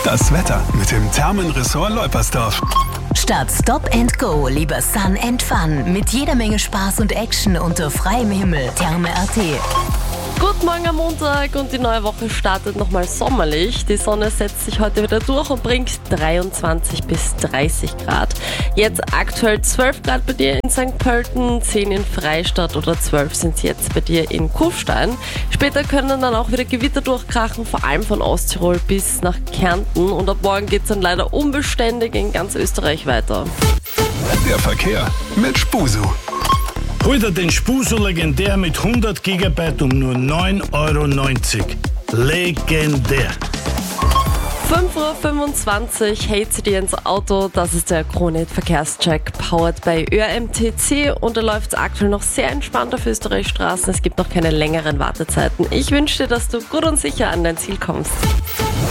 Das Wetter mit dem Thermenressort Leupersdorf. Statt Stop and Go lieber Sun and Fun mit jeder Menge Spaß und Action unter freiem Himmel. Therme.at. Guten Morgen am Montag und die neue Woche startet nochmal sommerlich. Die Sonne setzt sich heute wieder durch und bringt 23 bis 30 Grad. Jetzt aktuell 12 Grad bei dir in St. Pölten, 10 in Freistadt oder 12 sind es jetzt bei dir in Kufstein. Später können dann auch wieder Gewitter durchkrachen, vor allem von Osttirol bis nach Kärnten. Und ab morgen geht es dann leider unbeständig in ganz Österreich weiter. Der Verkehr mit Spusu. Hol dir den Spusu legendär mit 100 GB um nur 9,90 €. Legendär. 5:25 Uhr hält sie dir ins Auto. Das ist der Krone Verkehrscheck, powered by ÖRMTC, und er läuft aktuell noch sehr entspannt auf Österreichstraßen. Es gibt noch keine längeren Wartezeiten. Ich wünsche dir, dass du gut und sicher an dein Ziel kommst.